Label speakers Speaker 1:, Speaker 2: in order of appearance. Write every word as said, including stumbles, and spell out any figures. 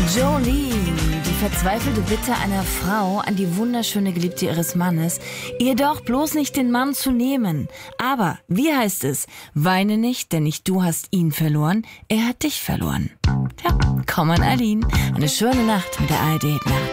Speaker 1: Jolene, die verzweifelte Bitte einer Frau an die wunderschöne Geliebte ihres Mannes, ihr doch bloß nicht den Mann zu nehmen. Aber, wie heißt es? Weine nicht, denn nicht du hast ihn verloren, er hat dich verloren. Tja, komm an Aline. Eine schöne Nacht mit der A R D Nacht.